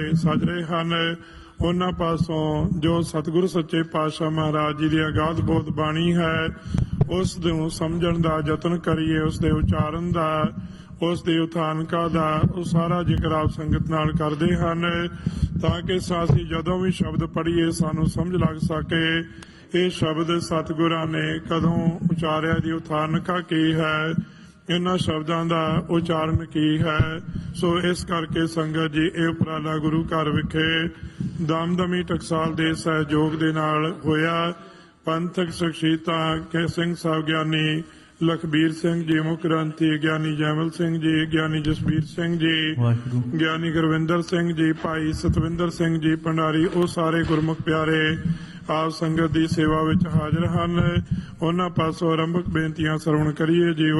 ਸਜ ਰਹੇ ਹਨ। ਉਹਨਾਂ ਪਾਸੋਂ ਜੋ ਸਤਿਗੁਰੂ ਸੱਚੇ ਪਾਤਸ਼ਾਹ ਮਹਾਰਾਜ ਜੀ ਦੀ ਅਗਾਧ ਬੋਧ ਬਾਣੀ ਹੈ, ਉਸ ਨੂੰ ਸਮਝਣ ਦਾ ਯਤਨ ਕਰੀਏ, ਉਸ ਦੇ ਉਚਾਰਨ ਦਾ, ਉਸ ਦੇ ਉਥਾਨਕਾਂ ਦਾ, ਉਹ ਸਾਰਾ ਜ਼ਿਕਰ ਆਪ ਸੰਗਤ ਨਾਲ ਕਰਦੇ ਹਨ, ਤਾਂ ਕਿ ਅਸੀਂ ਜਦੋਂ ਵੀ ਸ਼ਬਦ ਪੜ੍ਹੀਏ ਸਾਨੂੰ ਸਮਝ ਲੱਗ ਸਕੇ ਇਹ ਸ਼ਬਦ ਸਤਿਗੁਰਾਂ ਨੇ ਕਦੋਂ ਉਚਾਰਿਆ ਜੀ, ਉਥਾਨਕਾ ਕੀ ਹੈ, ਇਹਨਾਂ ਸ਼ਬਦਾਂ ਦਾ ਉਚਾਰਨ ਕੀ ਹੈ। ਸੋ ਇਸ ਕਰਕੇ ਸੰਗਤ ਜੀ ਇਹ ਉਪਰਾਲਾ ਗੁਰੂ ਘਰ ਵਿਖੇ ਦਮਦਮੀ ਟਕਸਾਲ ਦੇ ਸਹਿਯੋਗ ਦੇ ਨਾਲ ਹੋਇਆ। ਪੰਥਕ ਸ਼ਖਸੀਅਤਾਂ ਸਿੰਘ ਸਾਹਿਬ ਗਿਆਨੀ ਲਖਬੀਰ ਸਿੰਘ ਜੀ ਮੁੱਖ ਗ੍ਰੰਥੀ, ਗਿਆਨੀ ਜੈਮਲ ਸਿੰਘ ਜੀ, ਗਿਆਨੀ ਜਸਬੀਰ ਸਿੰਘ ਜੀ, ਗਿਆਨੀ ਗੁਰਵਿੰਦਰ ਸਿੰਘ ਜੀ, ਭਾਈ ਸਤਵਿੰਦਰ ਸਿੰਘ ਜੀ ਭੰਡਾਰੀ, ਉਹ ਸਾਰੇ ਗੁਰਮੁਖ ਪਿਆਰੇ ਆਪ ਸੰਗਤ ਦੀ ਸੇਵਾ ਵਿੱਚ ਹਾਜ਼ਰ ਹਨ। ਉਹਨਾਂ ਪਾਸੋਂ ਆਰੰਭਕ ਬੇਨਤੀਆਂ ਸਰਵਣ ਕਰੀਏ ਜੀ।